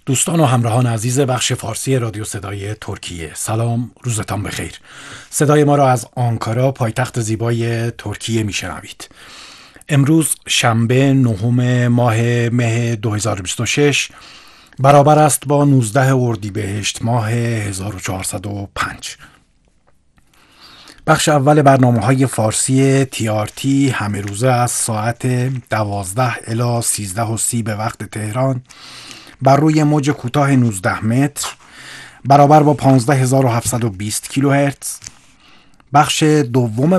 دوستان و همراهان عزیز بخش فارسی رادیو صدای ترکیه، سلام، روزتان بخیر. صدای ما را از آنکارا، پایتخت زیبای ترکیه میشنوید. امروز شنبه 9 ماه مه 2026 برابر است با 19 اردیبهشت ماه 1405. بخش اول برنامه‌های فارسی TRT همه روزه از ساعت 12 الی 13:30 به وقت تهران بر روی موج کوتاه 19 متر برابر با 15720 کیلوهرتز. بخش دوم